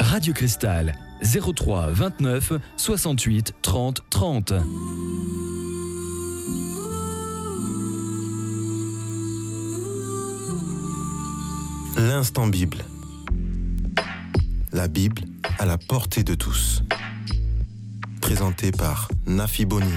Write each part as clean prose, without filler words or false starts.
Radio Cristal, 03 29 68 30 30. L'instant Bible. La Bible à la portée de tous. Présenté par Nafi Bonine.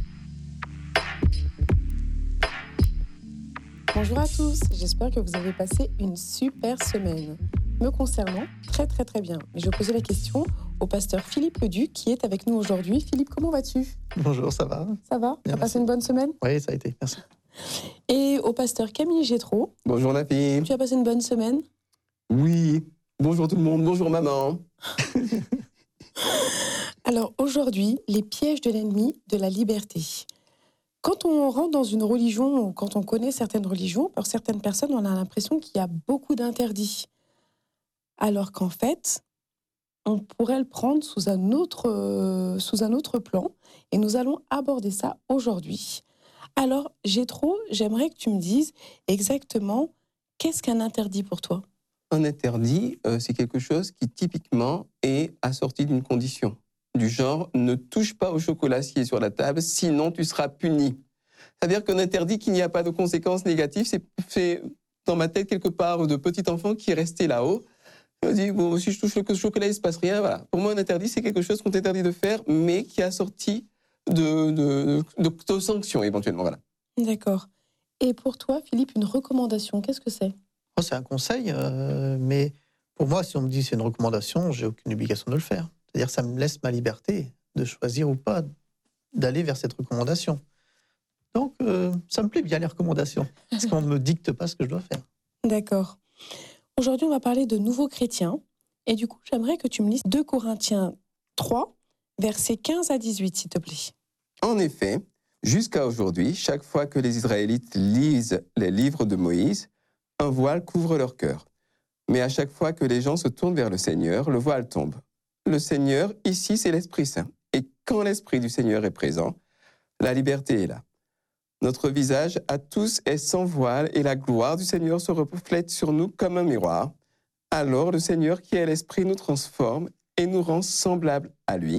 Bonjour à tous, j'espère que vous avez passé une super semaine. Me concernant, très bien. Mais je posais la question au pasteur Philippe Leduc qui est avec nous aujourd'hui. Philippe, comment vas-tu ? Bonjour, ça va ? Ça va ? Tu as passé une bonne semaine ? Oui, ça a été, merci. Et au pasteur Camille Gétraud. Bonjour Nafi. Tu as passé une bonne semaine ? Oui. Bonjour tout le monde, bonjour maman. Alors aujourd'hui, les pièges de l'ennemi de la liberté. Quand on rentre dans une religion ou quand on connaît certaines religions, pour certaines personnes, on a l'impression qu'il y a beaucoup d'interdits. Alors qu'en fait, on pourrait le prendre sous un autre plan. Et nous allons aborder ça aujourd'hui. Alors, j'aimerais que tu me dises exactement qu'est-ce qu'un interdit pour toi ? Un interdit, c'est quelque chose qui typiquement est assorti d'une condition. Du genre, ne touche pas au chocolatier sur la table, sinon tu seras puni. C'est-à-dire qu'un interdit qui n'y a pas de conséquences négatives, c'est dans ma tête quelque part de petit enfant qui est resté là-haut. Je me dis, bon, si je touche le chocolat, il ne se passe rien. Voilà. Pour moi, un interdit, c'est quelque chose qu'on t'interdit de faire, mais qui est assorti de sanctions éventuellement. Voilà. D'accord. Et pour toi, Philippe, une recommandation, qu'est-ce que c'est ? C'est un conseil, mais pour moi, si on me dit c'est une recommandation, j'ai aucune obligation de le faire. C'est-à-dire que ça me laisse ma liberté de choisir ou pas d'aller vers cette recommandation. Donc, ça me plaît bien les recommandations, parce qu'on ne me dicte pas ce que je dois faire. D'accord. Aujourd'hui, on va parler de nouveaux chrétiens. Et du coup, j'aimerais que tu me lises 2 Corinthiens 3, versets 15 à 18, s'il te plaît. En effet, jusqu'à aujourd'hui, chaque fois que les Israélites lisent les livres de Moïse, un voile couvre leur cœur. Mais à chaque fois que les gens se tournent vers le Seigneur, le voile tombe. Le Seigneur, ici, c'est l'Esprit Saint. Et quand l'Esprit du Seigneur est présent, la liberté est là. Notre visage à tous est sans voile et la gloire du Seigneur se reflète sur nous comme un miroir. Alors le Seigneur qui est l'Esprit nous transforme et nous rend semblables à lui,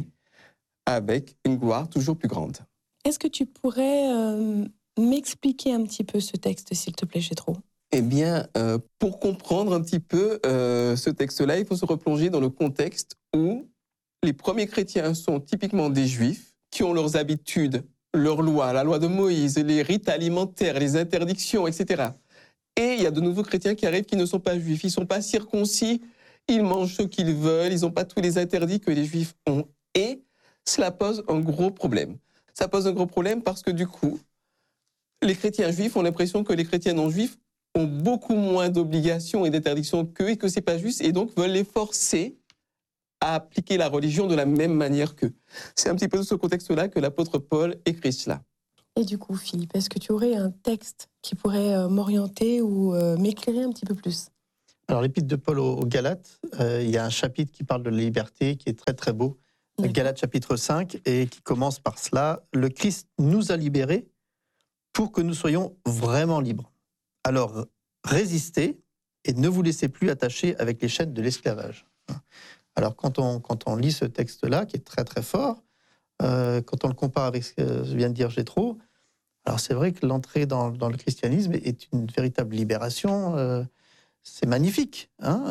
avec une gloire toujours plus grande. Est-ce que tu pourrais m'expliquer un petit peu ce texte, s'il te plaît, Gétraud ? Eh bien, pour comprendre un petit peu ce texte-là, il faut se replonger dans le contexte où les premiers chrétiens sont typiquement des Juifs qui ont leurs habitudes, leurs lois, la loi de Moïse, les rites alimentaires, les interdictions, etc. Et il y a de nouveaux chrétiens qui arrivent qui ne sont pas juifs, ils ne sont pas circoncis, ils mangent ce qu'ils veulent, ils n'ont pas tous les interdits que les Juifs ont. Et cela pose un gros problème. Ça pose un gros problème parce que du coup, les chrétiens juifs ont l'impression que les chrétiens non juifs ont beaucoup moins d'obligations et d'interdictions qu'eux et que c'est pas juste et donc veulent les forcer à appliquer la religion de la même manière qu'eux. C'est un petit peu de ce contexte-là que l'apôtre Paul écrit cela. Et du coup, Philippe, est-ce que tu aurais un texte qui pourrait m'orienter ou m'éclairer un petit peu plus ? Alors, l'épître de Paul aux Galates, il y a un chapitre qui parle de la liberté qui est très beau. Galates chapitre 5, et qui commence par cela. Le Christ nous a libérés pour que nous soyons vraiment libres. Alors, résistez et ne vous laissez plus attacher avec les chaînes de l'esclavage. Alors, quand on lit ce texte-là, qui est très fort, quand on le compare avec ce que vient de dire Gétraud, alors c'est vrai que l'entrée dans le christianisme est une véritable libération. C'est magnifique.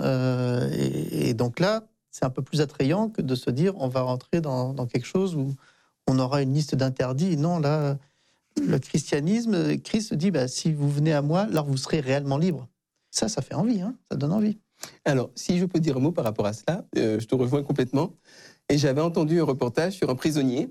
Et donc là, c'est un peu plus attrayant que de se dire on va rentrer dans quelque chose où on aura une liste d'interdits. Non, là... Le christianisme, Christ dit, si vous venez à moi, là, vous serez réellement libre. Ça fait envie, ça donne envie. Alors, si je peux dire un mot par rapport à cela, je te rejoins complètement. Et j'avais entendu un reportage sur un prisonnier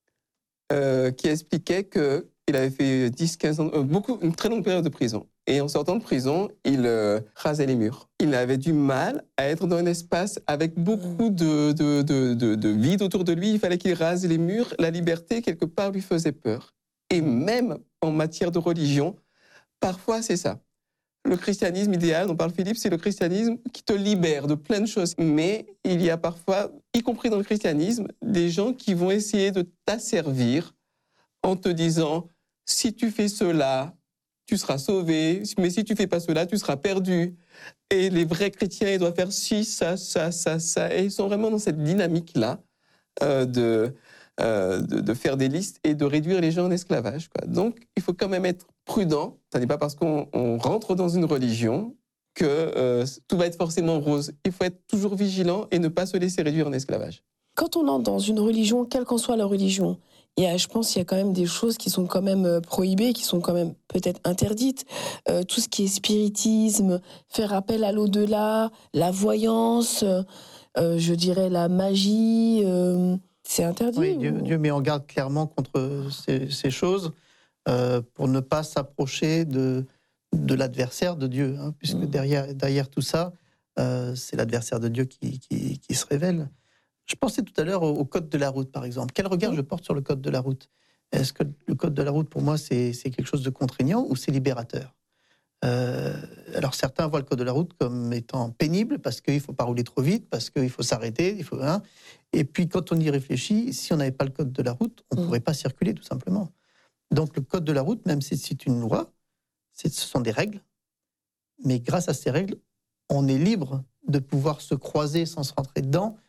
qui expliquait qu'il avait fait 10-15 ans, une très longue période de prison. Et en sortant de prison, il rasait les murs. Il avait du mal à être dans un espace avec beaucoup de vide autour de lui. Il fallait qu'il rase les murs. La liberté, quelque part, lui faisait peur. Et même en matière de religion, parfois c'est ça. Le christianisme idéal dont parle Philippe, c'est le christianisme qui te libère de plein de choses. Mais il y a parfois, y compris dans le christianisme, des gens qui vont essayer de t'asservir en te disant « si tu fais cela, tu seras sauvé, mais si tu fais pas cela, tu seras perdu ». Et les vrais chrétiens, ils doivent faire ci, ça. Et ils sont vraiment dans cette dynamique-là de faire des listes et de réduire les gens en esclavage, quoi. Donc, il faut quand même être prudent. Ce n'est pas parce qu'on rentre dans une religion que tout va être forcément rose. Il faut être toujours vigilant et ne pas se laisser réduire en esclavage. Quand on entre dans une religion, quelle qu'en soit la religion, je pense qu'il y a quand même des choses qui sont quand même prohibées, qui sont quand même peut-être interdites. Tout ce qui est spiritisme, faire appel à l'au-delà, la voyance, je dirais la magie, c'est interdit. Oui, Dieu met en garde clairement contre ces choses pour ne pas s'approcher de l'adversaire de Dieu, hein, puisque derrière tout ça, c'est l'adversaire de Dieu qui se révèle. Je pensais tout à l'heure au code de la route, par exemple. Quel regard je porte sur le code de la route? Est-ce que le code de la route, pour moi, c'est quelque chose de contraignant ou c'est libérateur? Alors certains voient le code de la route comme étant pénible parce qu'il ne faut pas rouler trop vite, parce qu'il faut s'arrêter, hein. Et puis quand on y réfléchit, si on n'avait pas le code de la route, on ne pourrait pas circuler tout simplement. Donc le code de la route, même si c'est une loi, ce sont des règles, mais grâce à ces règles, on est libre de pouvoir se croiser sans se rentrer dedans,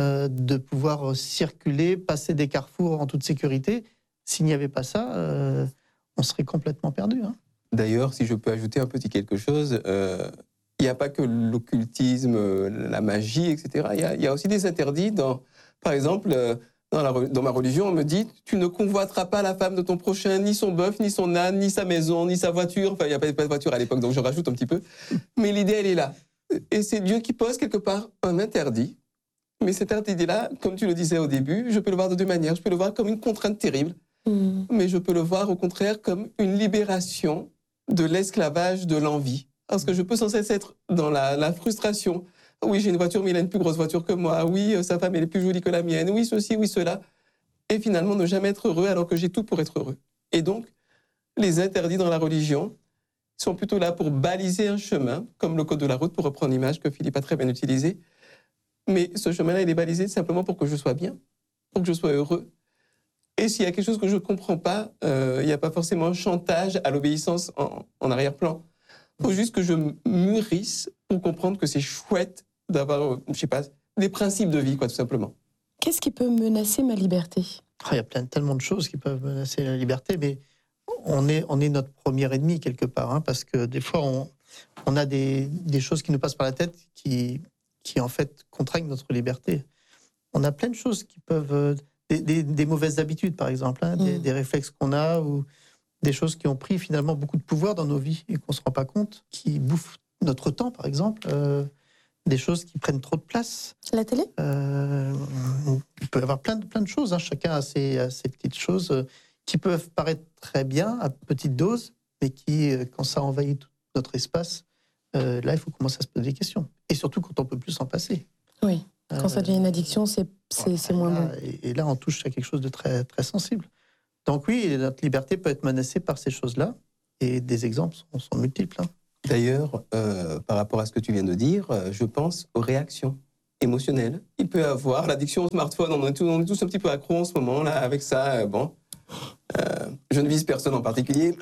de pouvoir circuler, passer des carrefours en toute sécurité. S'il n'y avait pas ça, on serait complètement perdu, hein. D'ailleurs, si je peux ajouter un petit quelque chose, il n'y a pas que l'occultisme, la magie, etc. Il y a aussi des interdits. Par exemple, dans ma religion, on me dit « Tu ne convoiteras pas la femme de ton prochain, ni son bœuf, ni son âne, ni sa maison, ni sa voiture. » Enfin, il n'y a pas de voiture à l'époque, donc je rajoute un petit peu. Mais l'idée, elle est là. Et c'est Dieu qui pose quelque part un interdit. Mais cet interdit-là, comme tu le disais au début, je peux le voir de deux manières. Je peux le voir comme une contrainte terrible, mais je peux le voir au contraire comme une libération de l'esclavage de l'envie. Parce que je peux sans cesse être dans la frustration. Oui, j'ai une voiture, mais il a une plus grosse voiture que moi. Oui, sa femme, elle est plus jolie que la mienne. Oui, ceci, oui, cela. Et finalement, ne jamais être heureux alors que j'ai tout pour être heureux. Et donc, les interdits dans la religion sont plutôt là pour baliser un chemin, comme le code de la route, pour reprendre l'image que Philippe a très bien utilisée. Mais ce chemin-là, il est balisé simplement pour que je sois bien, pour que je sois heureux. Et s'il y a quelque chose que je ne comprends pas, il n'y a pas forcément un chantage à l'obéissance en arrière-plan. Il faut juste que je mûrisse pour comprendre que c'est chouette d'avoir, je sais pas, des principes de vie, quoi, tout simplement. Qu'est-ce qui peut menacer ma liberté? Il y a tellement de choses qui peuvent menacer la liberté, mais on est notre premier ennemi quelque part, hein, parce que des fois, on a des choses qui nous passent par la tête qui en fait contraignent notre liberté. On a plein de choses qui peuvent... Des mauvaises habitudes, par exemple, hein, des réflexes qu'on a, ou des choses qui ont pris finalement beaucoup de pouvoir dans nos vies et qu'on ne se rend pas compte, qui bouffent notre temps, par exemple, des choses qui prennent trop de place. La télé? Il peut y avoir plein de choses, hein. Chacun a ses petites choses qui peuvent paraître très bien à petite dose, mais qui, quand ça envahit tout notre espace, là, il faut commencer à se poser des questions. Et surtout quand on ne peut plus s'en passer. Oui, quand ça devient une addiction, c'est moins bon. Et là, on touche à quelque chose de très, très sensible. Donc oui, notre liberté peut être menacée par ces choses-là, et des exemples sont multiples, hein. D'ailleurs, par rapport à ce que tu viens de dire, je pense aux réactions émotionnelles. Il peut y avoir l'addiction au smartphone, on est tous un petit peu accros en ce moment, là, avec ça, bon. Je ne vise personne en particulier,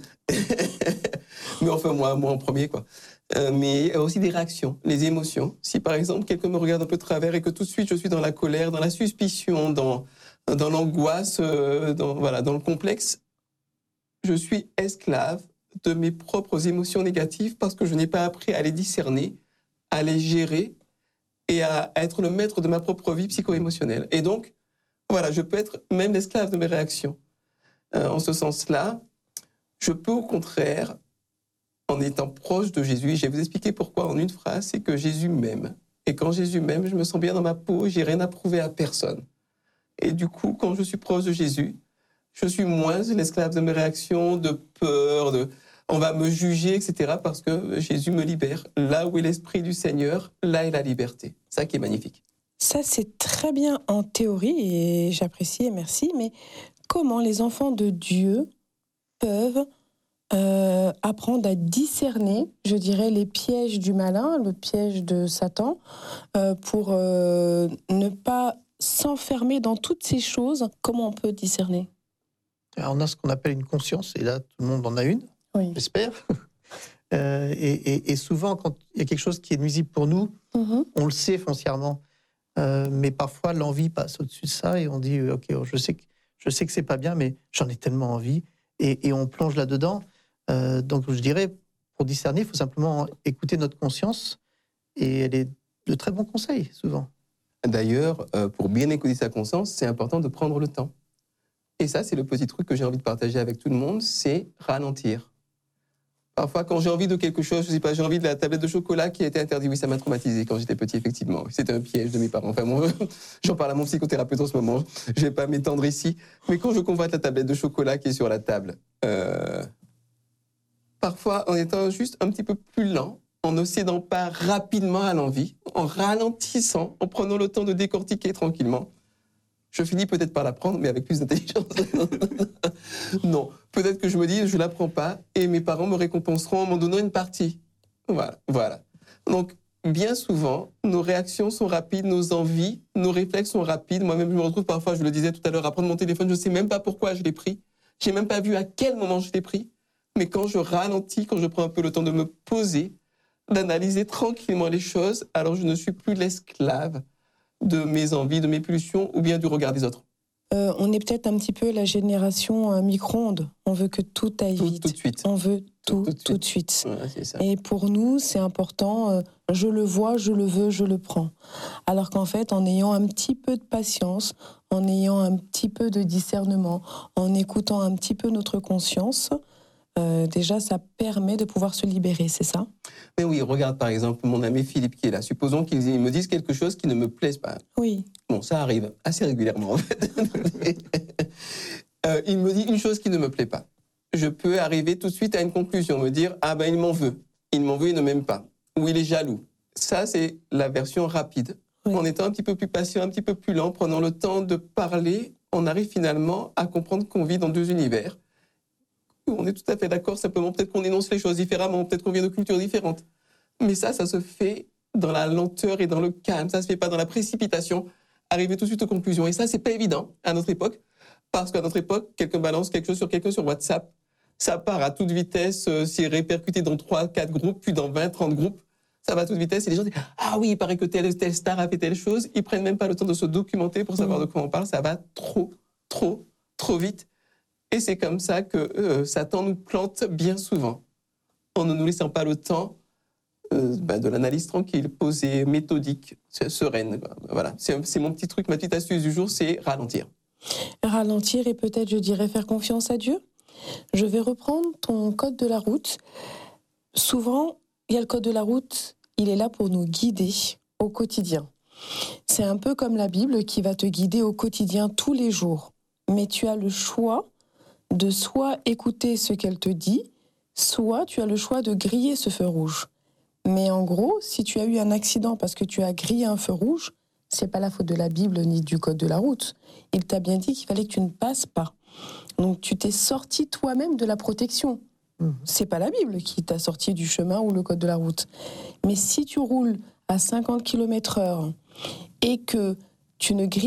mais enfin moi en premier, quoi. Mais il y a aussi des réactions, les émotions. Si par exemple quelqu'un me regarde un peu de travers et que tout de suite je suis dans la colère, dans la suspicion, dans l'angoisse, dans le complexe, je suis esclave de mes propres émotions négatives parce que je n'ai pas appris à les discerner, à les gérer et à être le maître de ma propre vie psycho-émotionnelle. Et donc, voilà, je peux être même l'esclave de mes réactions. En ce sens-là, je peux au contraire, en étant proche de Jésus, je vais vous expliquer pourquoi en une phrase, c'est que Jésus m'aime. Et quand Jésus m'aime, je me sens bien dans ma peau, j'ai rien à prouver à personne. Et du coup, quand je suis proche de Jésus, je suis moins l'esclave de mes réactions, de peur, on va me juger, etc. parce que Jésus me libère. Là où est l'Esprit du Seigneur, là est la liberté. Ça qui est magnifique. Ça, c'est très bien en théorie, et j'apprécie et merci, mais comment les enfants de Dieu peuvent apprendre à discerner, je dirais, les pièges du malin, le piège de Satan, pour ne pas s'enfermer dans toutes ces choses? Comment on peut discerner? Alors, on a ce qu'on appelle une conscience, et là, tout le monde en a une, oui. J'espère. Et souvent, quand il y a quelque chose qui est nuisible pour nous, on le sait foncièrement. Mais parfois, l'envie passe au-dessus de ça et on dit ok, je sais que c'est pas bien, mais j'en ai tellement envie. Et on plonge là-dedans. Donc, je dirais, pour discerner, il faut simplement écouter notre conscience. Et elle est de très bons conseils, souvent. D'ailleurs, pour bien écouter sa conscience, c'est important de prendre le temps. Et ça, c'est le petit truc que j'ai envie de partager avec tout le monde, c'est ralentir. Parfois, quand j'ai envie de quelque chose, je sais pas, j'ai envie de la tablette de chocolat qui a été interdite. Oui, ça m'a traumatisé quand j'étais petit, effectivement. C'était un piège de mes parents. Enfin, moi, j'en parle à mon psychothérapeute en ce moment. Je vais pas m'étendre ici. Mais quand je convoite la tablette de chocolat qui est sur la table, parfois, en étant juste un petit peu plus lent, en ne cédant pas rapidement à l'envie, en ralentissant, en prenant le temps de décortiquer tranquillement, je finis peut-être par la prendre, mais avec plus d'intelligence. Non, peut-être que je me dis, je la prends pas, et mes parents me récompenseront en m'en donnant une partie. Voilà. Donc, bien souvent, nos réactions sont rapides, nos envies, nos réflexes sont rapides. Moi-même, je me retrouve parfois, je le disais tout à l'heure, à prendre mon téléphone, je ne sais même pas pourquoi je l'ai pris. Je n'ai même pas vu à quel moment je l'ai pris. Mais quand je ralentis, quand je prends un peu le temps de me poser, d'analyser tranquillement les choses, alors je ne suis plus l'esclave de mes envies, de mes pulsions ou bien du regard des autres. On est peut-être un petit peu la génération micro-ondes. On veut que tout aille vite. Tout de suite. On veut tout de suite. Ouais, c'est ça. Et pour nous, c'est important, je le vois, je le veux, je le prends. Alors qu'en fait, en ayant un petit peu de patience, en ayant un petit peu de discernement, en écoutant un petit peu notre conscience, déjà, ça permet de pouvoir se libérer, c'est ça? Mais oui, regarde par exemple mon ami Philippe qui est là. Supposons qu'il me dise quelque chose qui ne me plaise pas. Oui. Bon, ça arrive assez régulièrement en fait. Il me dit une chose qui ne me plaît pas. Je peux arriver tout de suite à une conclusion, me dire « Ah ben il m'en veut, il ne m'aime pas. » Ou « Il est jaloux. » Ça, c'est la version rapide. Oui. En étant un petit peu plus patient, un petit peu plus lent, prenant le temps de parler, on arrive finalement à comprendre qu'on vit dans deux univers. On est tout à fait d'accord, simplement peut-être qu'on énonce les choses différemment, peut-être qu'on vient de cultures différentes. Mais ça se fait dans la lenteur et dans le calme, ça se fait pas dans la précipitation, arriver tout de suite aux conclusions. Et ça, c'est pas évident à notre époque, parce qu'à notre époque, quelqu'un balance quelque chose sur quelqu'un sur WhatsApp, ça part à toute vitesse, c'est répercuté dans 3-4 groupes, puis dans 20-30 groupes, ça va à toute vitesse, et les gens disent « Ah oui, il paraît que telle star a fait telle chose », ils prennent même pas le temps de se documenter pour savoir de quoi on parle, ça va trop vite. Et c'est comme ça que Satan nous plante bien souvent, en ne nous laissant pas le temps de l'analyse tranquille, posée, méthodique, sereine. Voilà, c'est mon petit truc, ma petite astuce du jour, c'est ralentir. Ralentir et peut-être, je dirais, faire confiance à Dieu. Je vais reprendre ton code de la route. Souvent, il y a le code de la route, il est là pour nous guider au quotidien. C'est un peu comme la Bible qui va te guider au quotidien tous les jours. Mais tu as le choix de soit écouter ce qu'elle te dit, soit tu as le choix de griller ce feu rouge. Mais en gros, si tu as eu un accident parce que tu as grillé un feu rouge, c'est pas la faute de la Bible ni du code de la route. Il t'a bien dit qu'il fallait que tu ne passes pas. Donc tu t'es sorti toi-même de la protection. C'est pas la Bible qui t'a sorti du chemin ou le code de la route. Mais si tu roules à 50 km/h et que tu ne grilles